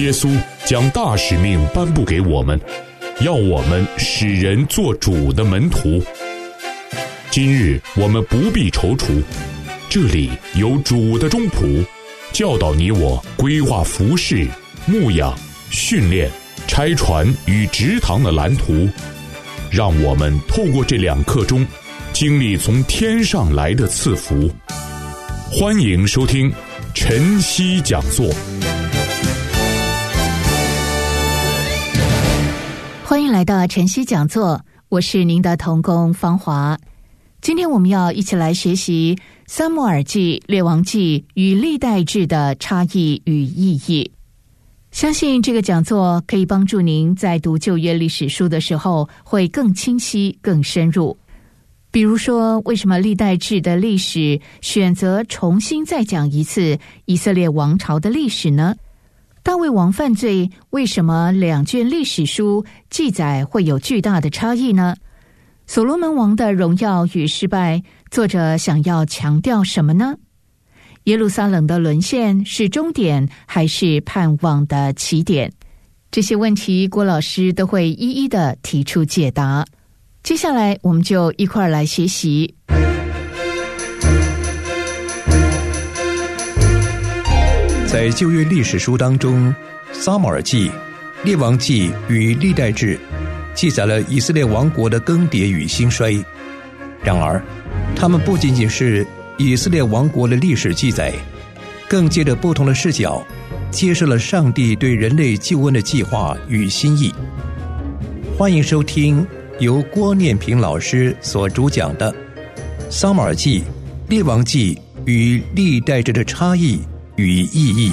耶稣将大使命颁布给我们，要我们使人做主的门徒。今日我们不必踌躇，这里有主的中仆，教导你我规划服事、牧养、训练、拆船与植堂的蓝图，让我们透过这2课中经历从天上来的赐福。欢迎收听晨曦讲座。 欢迎来到晨曦讲座，我是您的同工芳华。今天我们要一起来学习撒母耳记、列王记与历代志的差异与意义。相信这个讲座可以帮助您在读旧约历史书的时候会更清晰、更深入。比如说，为什么历代志的历史选择重新再讲一次以色列王朝的历史呢？大卫王犯罪，为什么2卷历史书记载会有巨大的差异呢？所罗门王的荣耀与失败，作者想要强调什么呢？耶路撒冷的沦陷是终点还是盼望的起点？这些问题郭老师都会一一的提出解答。接下来我们就一块儿来学习。 在旧约历史书当中，撒母耳记、列王记与历代志记载了以色列王国的更迭与兴衰。然而，他们不仅仅是以色列王国的历史记载，更借着不同的视角，揭示了上帝对人类救恩的计划与心意。欢迎收听由郭念平老师所主讲的《撒母耳记、列王记与历代志的差异与意义》。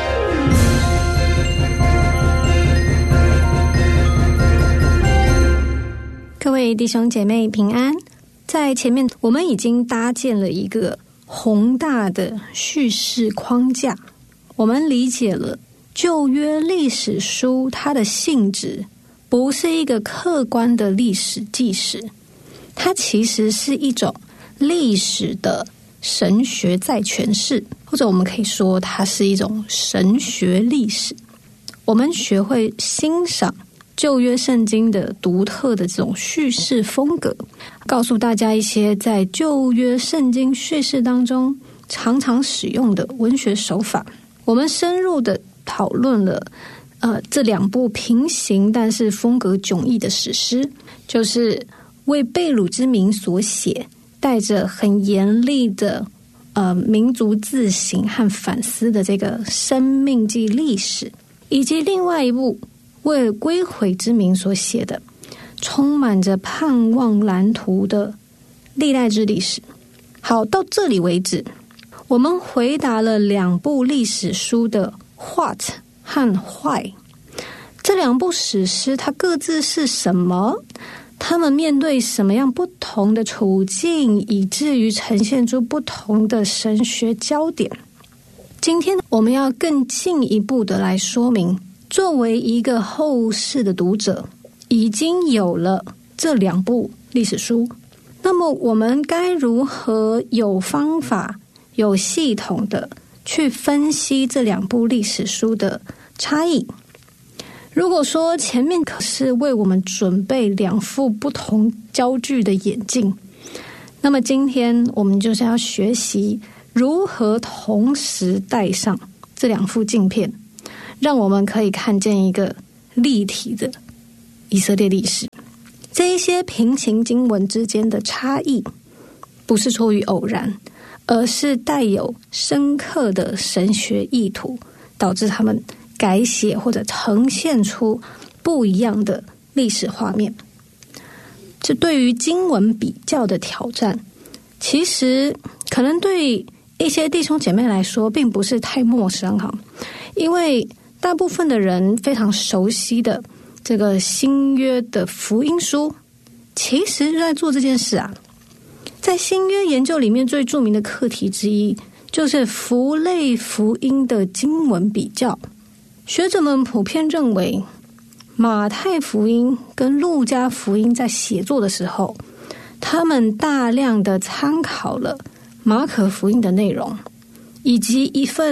各位弟兄姐妹平安。在前面我们已经搭建了一个宏大的叙事框架，我们理解了旧约历史书它的性质不是一个客观的历史纪实，它其实是一种历史的神学再诠释，或者我们可以说它是一种神学历史。我们学会欣赏旧约圣经的独特的这种叙事风格，告诉大家一些在旧约圣经叙事当中常常使用的文学手法。我们深入的讨论了这2部平行但是风格迥异的史诗，就是为被掳之民所写，带着很严厉的民族自省和反思的这个生命记历史，以及另外一部为归回之民所写的充满着盼望蓝图的历代志历史。好，到这里为止，我们回答了2部历史书的 what 和 why。 这2部史诗它各自是什么？他们面对什么样不同的处境，以至于呈现出不同的神学焦点？今天我们要更进一步的来说明，作为一个后世的读者，已经有了这2部历史书，那么我们该如何有方法、有系统的去分析这2部历史书的差异？如果说前面可是为我们准备2副不同焦距的眼镜，那么今天我们就是要学习如何同时戴上这2副镜片，让我们可以看见一个立体的以色列历史。这一些平行经文之间的差异不是出于偶然，而是带有深刻的神学意图，导致他们改写或者呈现出不一样的历史画面。这对于经文比较的挑战，其实可能对一些弟兄姐妹来说并不是太陌生哈，因为大部分的人非常熟悉的这个新约的福音书，其实就在做这件事啊。在新约研究里面最著名的课题之一，就是符类福音的经文比较。学者们普遍认为，马太福音跟路加福音在写作的时候，他们大量的参考了马可福音的内容，以及一份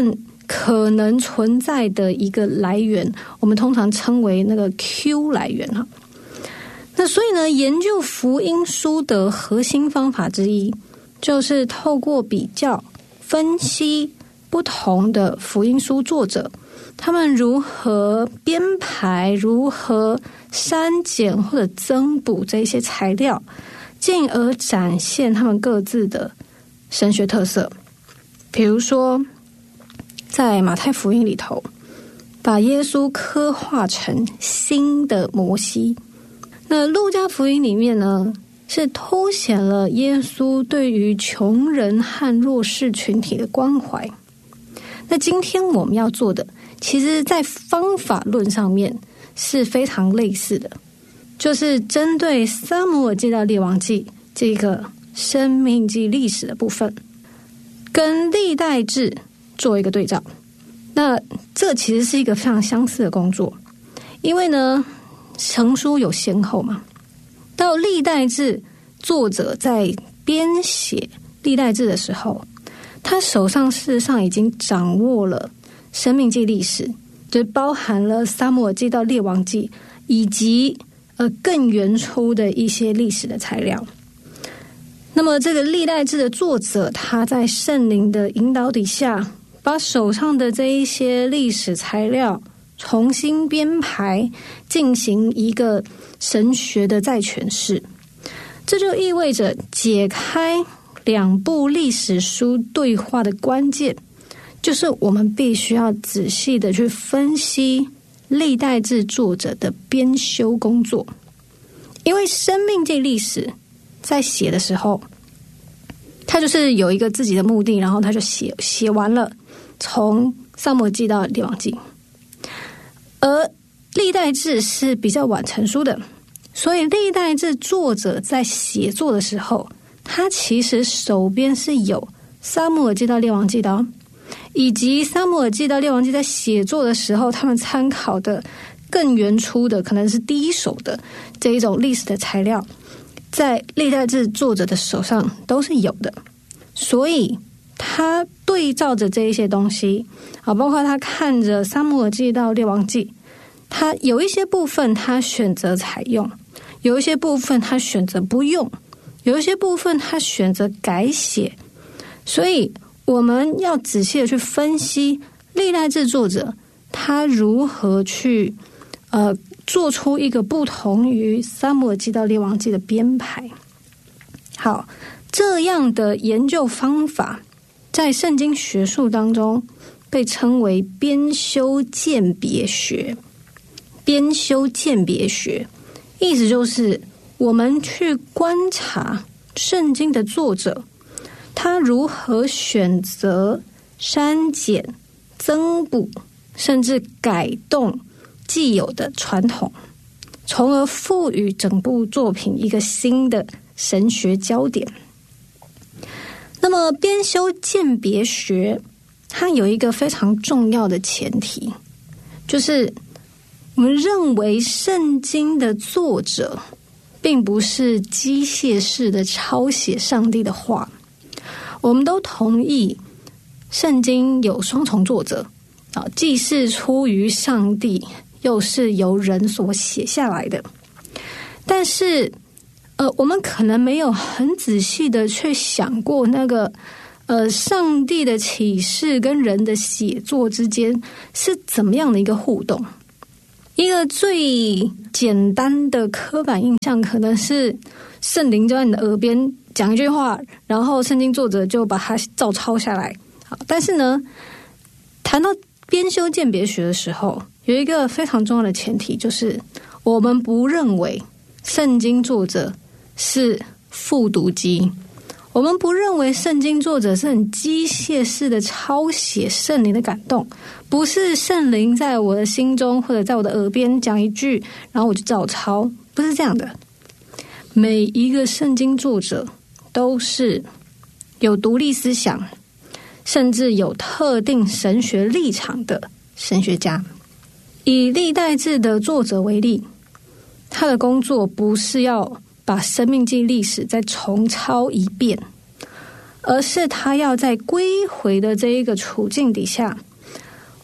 可能存在的一个来源，我们通常称为那个 Q 来源哈。那所以呢，研究福音书的核心方法之一，就是透过比较分析不同的福音书作者，他们如何编排，如何删减或者增补这些材料，进而展现他们各自的神学特色。比如说在马太福音里头，把耶稣刻画成新的摩西。那路加福音里面呢，是凸显了耶稣对于穷人和弱势群体的关怀。那今天我们要做的，其实在方法论上面是非常类似的，就是针对撒母耳记到列王记这个生命记历史的部分，跟历代志做一个对照。那这其实是一个非常相似的工作，因为呢成书有先后嘛，到历代志作者在编写历代志的时候，他手上事实上已经掌握了生命记历史，就包含了撒母耳记到列王记以及更原初的一些历史的材料。那么这个历代志的作者，他在圣灵的引导底下，把手上的这一些历史材料重新编排，进行一个神学的再诠释。这就意味着解开两部历史书对话的关键，就是我们必须要仔细的去分析历代志作者的编修工作。因为生命记历史在写的时候，他就是有一个自己的目的，然后他就写完了，从撒母耳记到列王记。而历代志是比较晚成书的，所以历代志作者在写作的时候，他其实手边是有撒母耳记到列王记的以及撒母耳记到列王记在写作的时候，他们参考的更原初的，可能是第一手的这一种历史的材料，在历代志作者的手上都是有的。所以他对照着这一些东西，包括他看着撒母耳记到列王记，他有一些部分他选择采用，有一些部分他选择不用，有一些部分他选择改写。所以我们要仔细的去分析历代志作者他如何去做出一个不同于撒母耳记到列王记的编排。好，这样的研究方法在圣经学术当中被称为编修鉴别学。编修鉴别学意思就是我们去观察圣经的作者，他如何选择删减、增补，甚至改动既有的传统，从而赋予整部作品一个新的神学焦点。那么编修鉴别学它有一个非常重要的前提，就是我们认为圣经的作者并不是机械式的抄写上帝的话。我们都同意圣经有双重作者，既是出于上帝，又是由人所写下来的。但是我们可能没有很仔细的去想过那个上帝的启示跟人的写作之间是怎么样的一个互动。一个最简单的刻板印象可能是圣灵就在你的耳边讲一句话，然后圣经作者就把它照抄下来。好，但是呢，谈到编修鉴别学的时候，有一个非常重要的前提，就是我们不认为圣经作者是复读机，我们不认为圣经作者是很机械式的抄写圣灵的感动，不是圣灵在我的心中或者在我的耳边讲一句，然后我就照抄，不是这样的。每一个圣经作者都是有独立思想，甚至有特定神学立场的神学家。以历代志的作者为例，他的工作不是要把生命记历史再重抄一遍，而是他要在归回的这一个处境底下，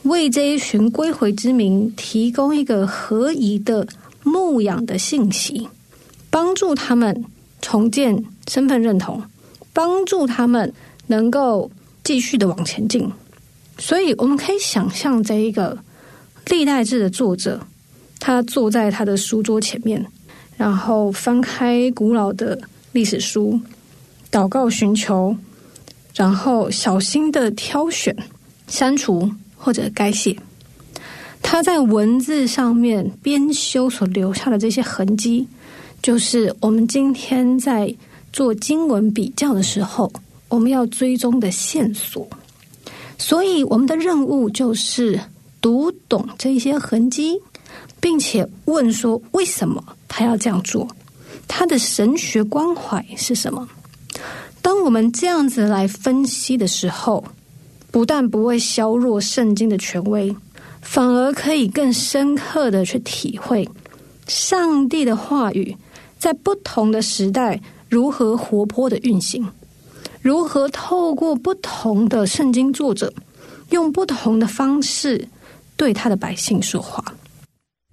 为这一群归回之民提供一个合宜的牧养的信息，帮助他们重建身份认同，帮助他们能够继续的往前进。所以我们可以想象这一个历代志的作者，他坐在他的书桌前面，然后翻开古老的历史书，祷告寻求，然后小心的挑选、删除或者改写。他在文字上面编修所留下的这些痕迹，就是我们今天在做经文比较的时候，我们要追踪的线索。所以我们的任务就是读懂这些痕迹，并且问说为什么他要这样做，他的神学关怀是什么。当我们这样子来分析的时候，不但不会削弱圣经的权威，反而可以更深刻的去体会上帝的话语在不同的时代如何活泼的运行，如何透过不同的圣经作者用不同的方式对他的百姓说话。